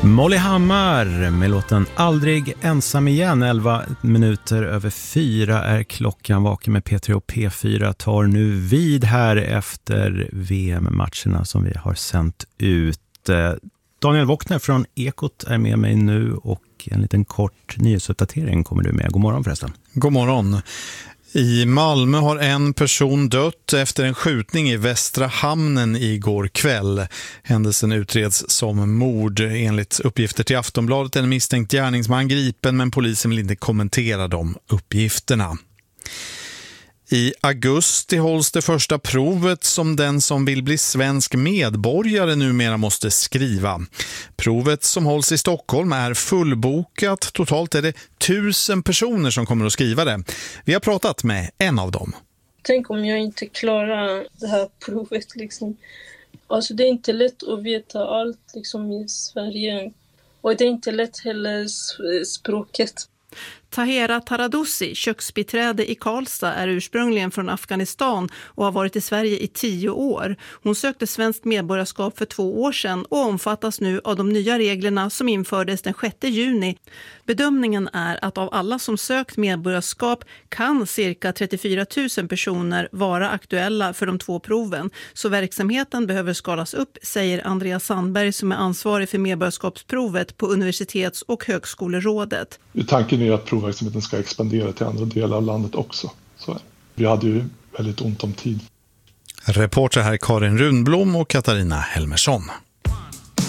Molly Hammar med låten Aldrig ensam igen. 11 minuter över 4 är klockan. Vaken med P3 och P4 tar nu vid här efter VM-matcherna som vi har sänt ut. Daniel Wockner från Ekot är med mig nu och en liten kort nyhetsuppdatering kommer du med. God morgon förresten. God morgon. I Malmö har en person dött efter en skjutning i Västra hamnen igår kväll. Händelsen utreds som mord. Enligt uppgifter till Aftonbladet är en misstänkt gärningsman gripen, men polisen vill inte kommentera de uppgifterna. I augusti hålls det första provet som den som vill bli svensk medborgare numera måste skriva. Provet som hålls i Stockholm är fullbokat. Totalt är det 1000 personer som kommer att skriva det. Vi har pratat med en av dem. Tänk om jag inte klarar det här provet liksom. Alltså det är inte lätt att veta allt liksom i Sverige. Och det är inte lätt heller språket. Tahera Taradussi, köksbiträde i Karlstad, är ursprungligen från Afghanistan och har varit i Sverige i 10 år. Hon sökte svenskt medborgarskap för 2 år sedan och omfattas nu av de nya reglerna som infördes den 6 juni. Bedömningen är att av alla som sökt medborgarskap kan cirka 34 000 personer vara aktuella för de 2 proven. Så verksamheten behöver skalas upp, säger Andreas Sandberg som är ansvarig för medborgarskapsprovet på Universitets- och högskolerådet. Tanken är att provverksamheten ska expandera till andra delar av landet också. Så vi hade ju väldigt ont om tid. Reporter här Karin Rundblom och Katarina Helmersson.